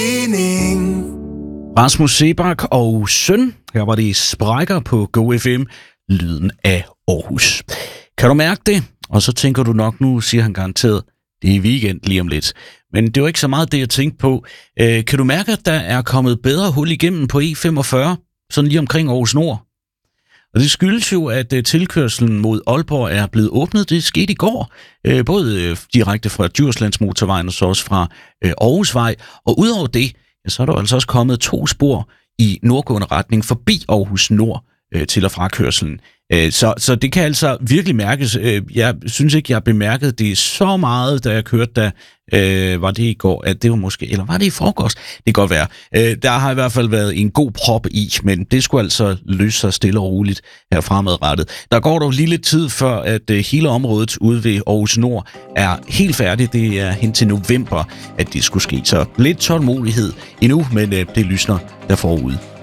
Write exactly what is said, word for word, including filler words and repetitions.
Rasmus Seebach og Søn. Her var det Sprækker på Go F M. Lyden af Aarhus. Kan du mærke det? Og så tænker du nok, nu siger han garanteret, det er weekend lige om lidt. Men det var ikke så meget det, jeg tænkte på. Øh, kan du mærke, at der er kommet bedre hul igennem på E femogfyrre? Sådan lige omkring Aarhus Nord. Og det skyldes jo, at uh, tilkørselen mod Aalborg er blevet åbnet. Det skete i går, uh, både uh, direkte fra Djurslandsmotorvejen og så også fra uh, Aarhusvej. Og udover det, ja, så er der altså også kommet to spor i nordgående retning forbi Aarhus Nord uh, til og fra kørselen. Uh, så, så det kan altså virkelig mærkes. Uh, jeg synes ikke, jeg bemærkede det så meget, da jeg kørte der. Øh, var det i går, at det var måske, eller var det i forgårs? Det kan godt være. Øh, der har i hvert fald været en god prop i, men det skulle altså løse sig stille og roligt her fremadrettet. Der går dog lige lidt tid før, at øh, hele området ude ved Aarhus Nord er helt færdigt. Det er hen til november, at det skulle ske. Så lidt tålmodighed endnu, men øh, det lysner der forude.